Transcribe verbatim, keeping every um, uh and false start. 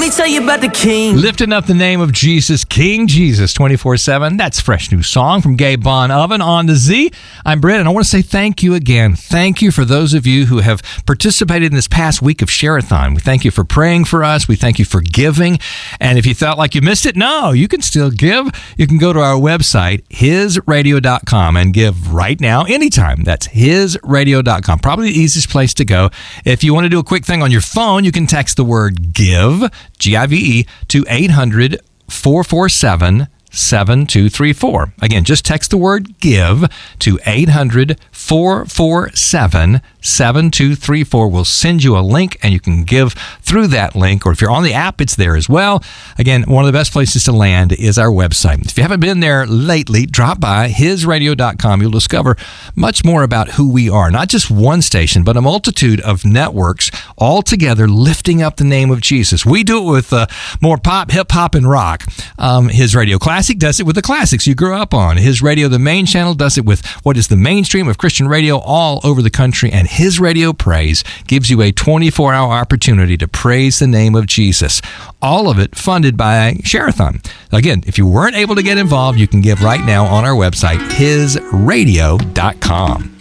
me tell you about the King. Lifting up the name of Jesus, King Jesus, twenty-four seven. That's a fresh new song from Gabe Bon Oven on the Z. I'm Brent, and I want to say thank you again. Thank you for those of you who have participated in this past week of Share-a-thon. We thank you for praying for us. We thank you for giving. And if you felt like you missed it, no, you can still give. You can go to our website, his radio dot com, and give right now, anytime. That's his radio dot com. Probably the easiest place to go. If you want to do a quick thing on your phone, you can text the word GIVE, G I V E, to eight hundred, four four seven, seven two three four. Again, just text the word GIVE to eight hundred, four four seven, seven two three four. We'll send you a link, and you can give through that link, or if you're on the app, it's there as well. Again, one of the best places to land is our website. If you haven't been there lately, drop by his radio dot com. You'll discover much more about who we are. Not just one station, but a multitude of networks all together lifting up the name of Jesus. We do it with uh, more pop, hip-hop, and rock. Um, His Radio Classic does it with the classics you grew up on. His Radio, the main channel, does it with what is the mainstream of Christian radio all over the country. And His Radio Praise gives you a twenty-four hour opportunity to praise the name of Jesus. All of it funded by Share-a-thon. Again, if you weren't able to get involved, you can give right now on our website, his radio dot com.